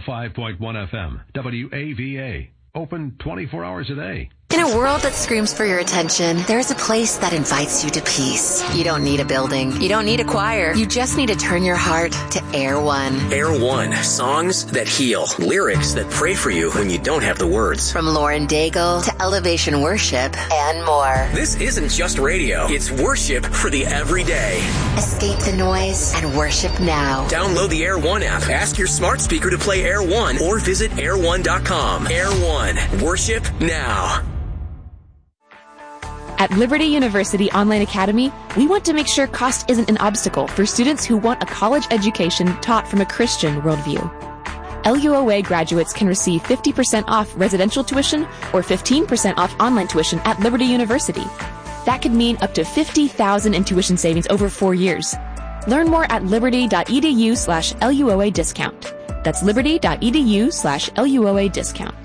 105.1 FM, WAVA. Open 24 hours a day. In a world that screams for your attention, there's a place that invites you to peace. You don't need a building. You don't need a choir. You just need to turn your heart to Air One. Air One. Songs that heal. Lyrics that pray for you when you don't have the words. From Lauren Daigle to Elevation Worship and more. This isn't just radio. It's worship for the everyday. Escape the noise and worship now. Download the Air One app. Ask your smart speaker to play Air One or visit air1.com. Air One. Worship now. At Liberty University Online Academy, we want to make sure cost isn't an obstacle for students who want a college education taught from a Christian worldview. LUOA graduates can receive 50% off residential tuition or 15% off online tuition at Liberty University. That could mean up to $50,000 in tuition savings over 4 years. Learn more at liberty.edu/LUOA discount. That's liberty.edu/LUOA discount.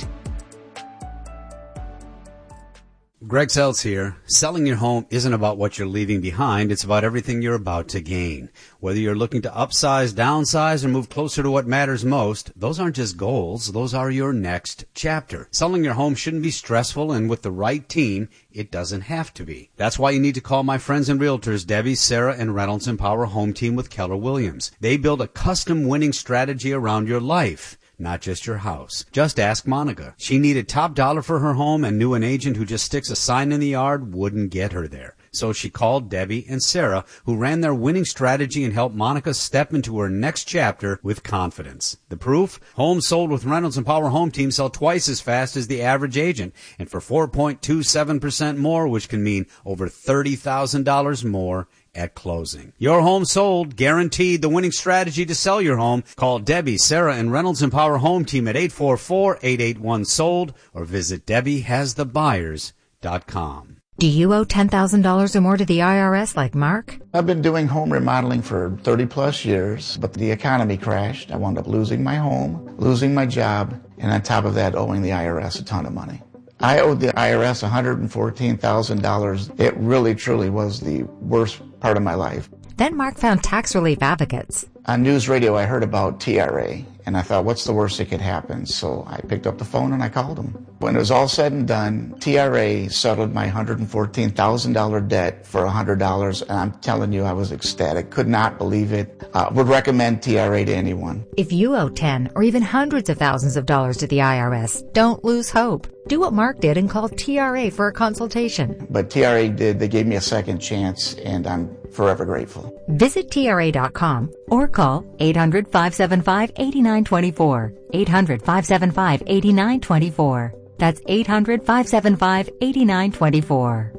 Greg Seltz here. Selling your home isn't about what you're leaving behind. It's about everything you're about to gain. Whether you're looking to upsize, downsize, or move closer to what matters most, those aren't just goals. Those are your next chapter. Selling your home shouldn't be stressful, and with the right team, it doesn't have to be. That's why you need to call my friends and realtors, Debbie, Sarah, and Reynolds Empower Home Team with Keller Williams. They build a custom winning strategy around your life, not just your house. Just ask Monica. She needed top dollar for her home and knew an agent who just sticks a sign in the yard wouldn't get her there. So she called Debbie and Sarah, who ran their winning strategy and helped Monica step into her next chapter with confidence. The proof? Homes sold with Reynolds and Power Home Team sell twice as fast as the average agent, and for 4.27% more, which can mean over $30,000 more at closing. Your home sold, guaranteed the winning strategy to sell your home. Call Debbie, Sarah, and Reynolds and Power Home Team at 844-881-SOLD or visit DebbieHasTheBuyers.com. Do you owe $10,000 or more to the IRS like Mark? I've been doing home remodeling for 30 plus years, but the economy crashed. I wound up losing my home, losing my job, and on top of that, owing the IRS a ton of money. I owed the IRS $114,000. It really, truly was the worst part of my life. Then Mark found tax relief advocates. On news radio, I heard about TRA, and I thought, what's the worst that could happen? So I picked up the phone and I called them. When it was all said and done, TRA settled my $114,000 debt for $100, and I'm telling you, I was ecstatic. Could not believe it. Would recommend TRA to anyone. If you owe 10 or even hundreds of thousands of dollars to the IRS, don't lose hope. Do what Mark did and call TRA for a consultation. But TRA did. They gave me a second chance, and I'm forever grateful. Visit TRA.com or call 800-575-8924. 800-575-8924. That's 800-575-8924.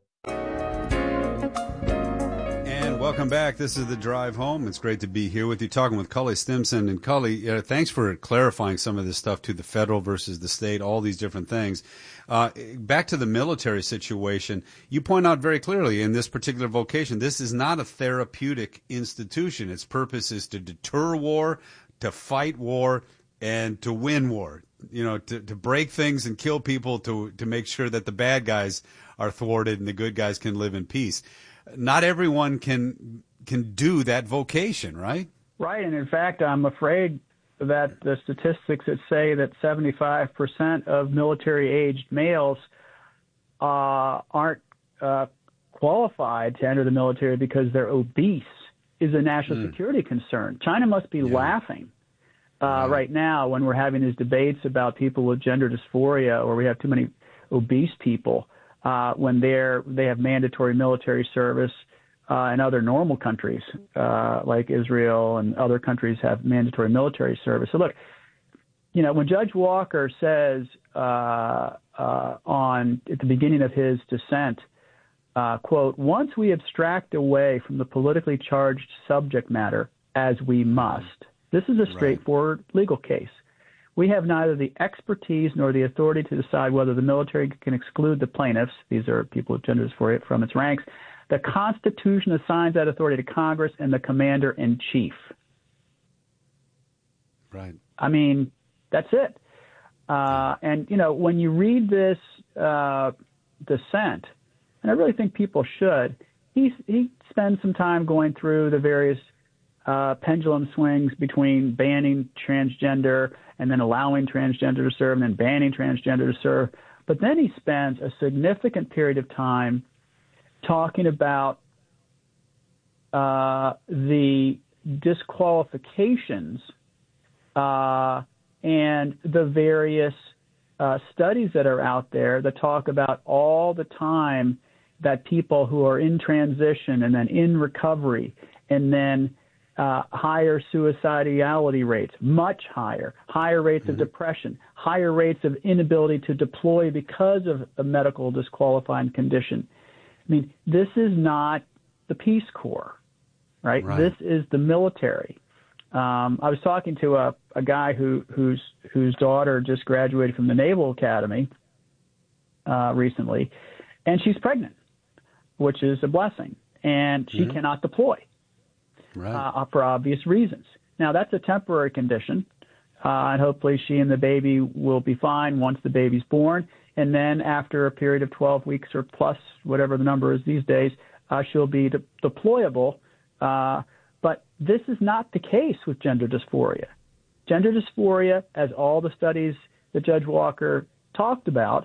And welcome back. This is The Drive Home. It's great to be here with you, talking with Cully Stimson. And Cully, thanks for clarifying some of this stuff to the federal versus the state, all these different things. Back to the military situation, you point out very clearly in this particular vocation, this is not a therapeutic institution. Its purpose is to deter war, to fight war, and to win war. You know, to break things and kill people, to make sure that the bad guys are thwarted and the good guys can live in peace. Not everyone can do that vocation, right? Right, and in fact, I'm afraid that the statistics that say that 75% of military-aged males aren't qualified to enter the military because they're obese is a national security concern. China must be laughing right now when we're having these debates about people with gender dysphoria, or we have too many obese people when they have mandatory military service. In other normal countries like Israel and other countries have mandatory military service. So look, you know, when Judge Walker says at the beginning of his dissent, quote, once we abstract away from the politically charged subject matter, as we must, this is a straightforward legal case. We have neither the expertise nor the authority to decide whether the military can exclude the plaintiffs, these are people with gender dysphoria, from its ranks. The Constitution assigns that authority to Congress and the Commander-in-Chief. Right. I mean, that's it. And, you know, when you read this dissent, and I really think people should, he spends some time going through the various pendulum swings between banning transgender and then allowing transgender to serve and then banning transgender to serve. But then he spends a significant period of time talking about the disqualifications and the various studies that are out there that talk about all the time that people who are in transition and then in recovery and then higher suicidality rates, much higher rates of depression, higher rates of inability to deploy because of a medical disqualifying condition. I mean, this is not the Peace Corps, right? This is the military. I was talking to a guy whose daughter just graduated from the Naval Academy recently, and she's pregnant, which is a blessing, and she cannot deploy. For obvious reasons. Now, that's a temporary condition, and hopefully she and the baby will be fine once the baby's born. And then after a period of 12 weeks or plus, whatever the number is these days, she'll be deployable. But this is not the case with gender dysphoria. Gender dysphoria, as all the studies that Judge Walker talked about,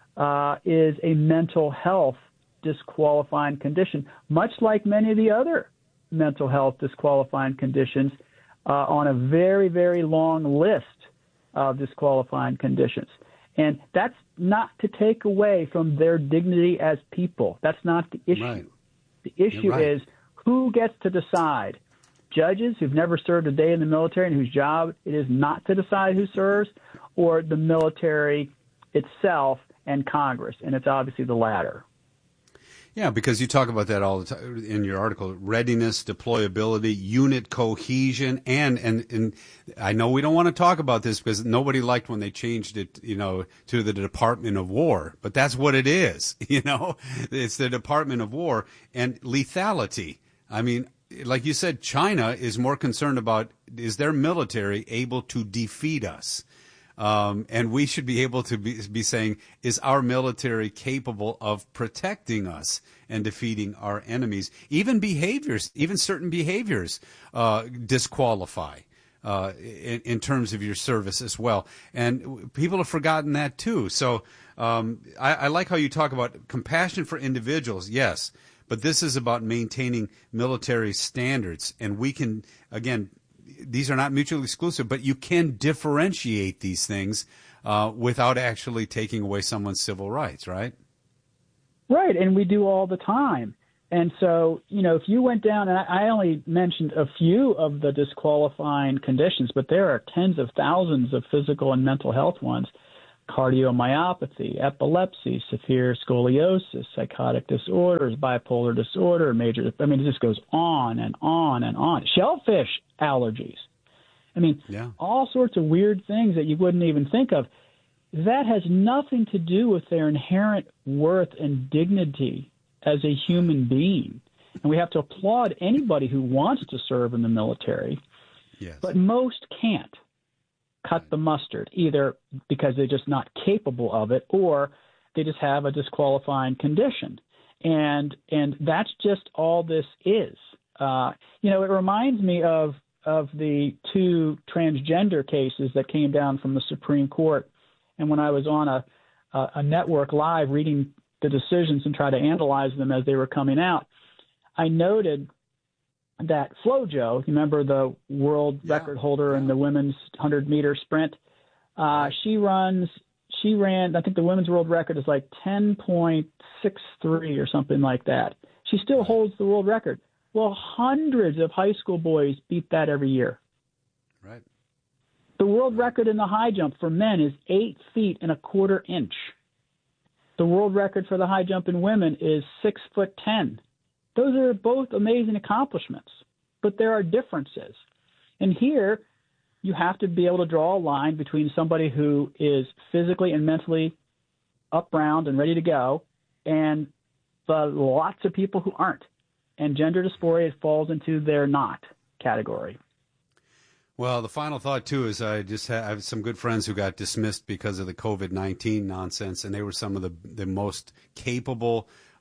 is a mental health disqualifying condition, much like many of the other mental health disqualifying conditions on a very, very long list of disqualifying conditions. And that's not to take away from their dignity as people. That's not the issue. Right. The issue is who gets to decide. Judges who've never served a day in the military and whose job it is not to decide who serves, or the military itself and Congress. And it's obviously the latter. Yeah, because you talk about that all the time in your article: readiness, deployability, unit cohesion, and I know we don't want to talk about this because nobody liked when they changed it, to the Department of War, but that's what it is. It's the Department of War and lethality. I mean, like you said, China is more concerned about is their military able to defeat us. And we should be able to be saying, is our military capable of protecting us and defeating our enemies? Even certain behaviors disqualify in terms of your service as well. And people have forgotten that too. So I like how you talk about compassion for individuals, yes, but this is about maintaining military standards. And we can, again, these are not mutually exclusive, but you can differentiate these things without actually taking away someone's civil rights, right? Right, and we do all the time. And so, if you went down, and I only mentioned a few of the disqualifying conditions, but there are tens of thousands of physical and mental health ones: cardiomyopathy, epilepsy, severe scoliosis, psychotic disorders, bipolar disorder, it just goes on and on and on. Shellfish allergies. All sorts of weird things that you wouldn't even think of. That has nothing to do with their inherent worth and dignity as a human being. And we have to applaud anybody who wants to serve in the military. Yes. But most can't cut the mustard, either because they're just not capable of it or they just have a disqualifying condition. And that's just all this is. It reminds me of the two transgender cases that came down from the Supreme Court. And when I was on a network live reading the decisions and try to analyze them as they were coming out, I noted that FloJo, you remember the world record holder in the women's 100-meter sprint, she ran, I think the women's world record is like 10.63 or something like that. She still holds the world record. Well, hundreds of high school boys beat that every year. Right. The world record in the high jump for men is 8 feet and a quarter inch. The world record for the high jump in women is 6'10". Those are both amazing accomplishments, but there are differences. And here, you have to be able to draw a line between somebody who is physically and mentally up, round, and ready to go, and the lots of people who aren't. And gender dysphoria falls into their not category. Well, the final thought, too, is I have some good friends who got dismissed because of the COVID-19 nonsense, and they were some of the most capable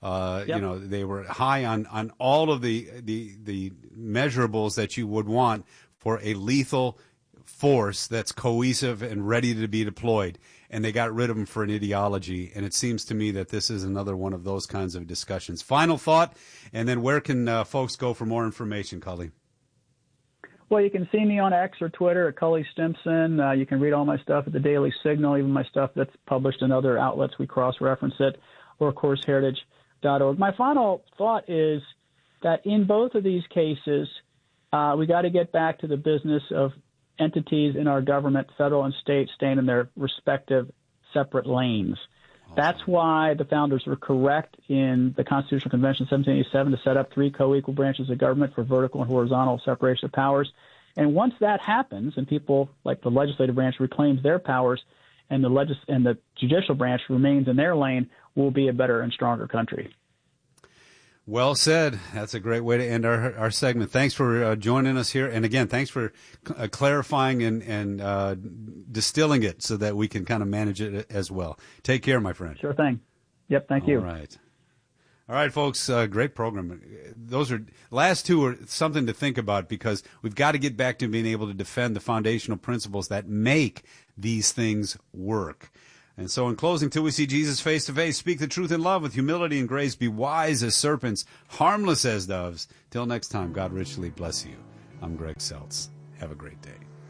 You know, they were high on all of the measurables that you would want for a lethal force that's cohesive and ready to be deployed. And they got rid of them for an ideology. And it seems to me that this is another one of those kinds of discussions. Final thought, and then where can folks go for more information, Cully? Well, you can see me on X or Twitter at Cully Stimson. You can read all my stuff at the Daily Signal, even my stuff that's published in other outlets. We cross-reference it, or, of course, heritage.org. My final thought is that in both of these cases, we got to get back to the business of entities in our government, federal and state, staying in their respective separate lanes. Awesome. That's why the founders were correct in the Constitutional Convention 1787 to set up 3 co-equal branches of government for vertical and horizontal separation of powers. And once that happens, and people like the legislative branch reclaims their powers, and the judicial branch remains in their lane, we'll be a better and stronger country. Well said. That's a great way to end our segment. Thanks for joining us here. And again, thanks for clarifying and distilling it so that we can kind of manage it as well. Take care, my friend. Sure thing. Yep, thank you. All right, folks, great program. Those last two are something to think about, because we've got to get back to being able to defend the foundational principles that make these things work. And so in closing, till we see Jesus face to face, speak the truth in love with humility and grace, be wise as serpents, harmless as doves. Till next time, God richly bless you. I'm Greg Seltz. Have a great day.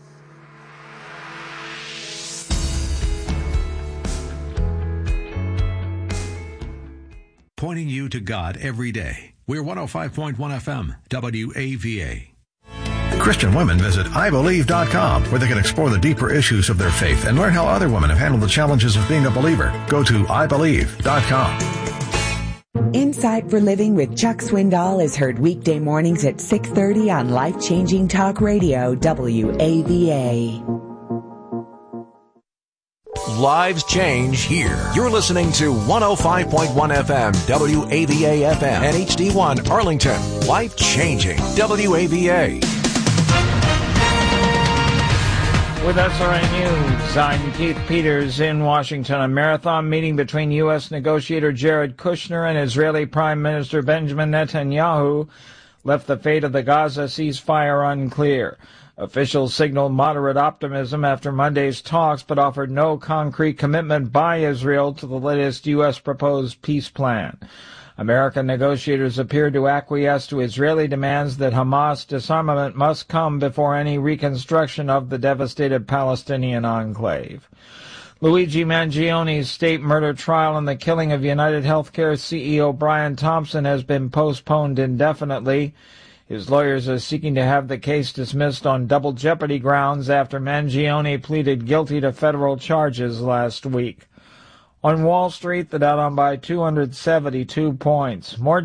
Pointing you to God every day. We're 105.1 FM, WAVA. Christian women visit IBelieve.com, where they can explore the deeper issues of their faith and learn how other women have handled the challenges of being a believer. Go to IBelieve.com. Insight for Living with Chuck Swindoll is heard weekday mornings at 6:30 on Life-Changing Talk Radio, WAVA. Lives change here. You're listening to 105.1 FM, WAVA FM, and HD1 Arlington. Life-changing, WAVA. With SRN News, I'm Keith Peters in Washington. A marathon meeting between U.S. negotiator Jared Kushner and Israeli Prime Minister Benjamin Netanyahu left the fate of the Gaza ceasefire unclear. Officials signaled moderate optimism after Monday's talks, but offered no concrete commitment by Israel to the latest U.S. proposed peace plan. American negotiators appeared to acquiesce to Israeli demands that Hamas disarmament must come before any reconstruction of the devastated Palestinian enclave. Luigi Mangioni's state murder trial and the killing of United Healthcare CEO Brian Thompson has been postponed indefinitely. His lawyers are seeking to have the case dismissed on double jeopardy grounds after Mangione pleaded guilty to federal charges last week. On Wall Street, the Dow down by 272 points. More